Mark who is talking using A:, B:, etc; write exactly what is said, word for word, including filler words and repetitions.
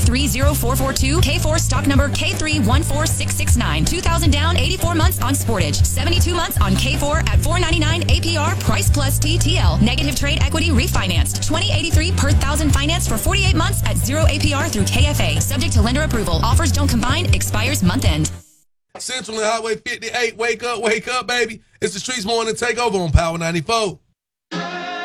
A: three zero four four two. K four stock number K three one four six six nine. two thousand down, eighty-four months on Sportage. seventy-two months on K four at four ninety-nine A P R, price plus T T L. Negative trade equity refinanced. twenty eighty-three per thousand finance for forty-eight months at zero A P R through K F A. Subject to lender approval. Offers don't combine. Expires month end.
B: Central and Highway fifty-eight. Wake up, wake up, baby. It's the Streets Morning Takeover on Power ninety-four.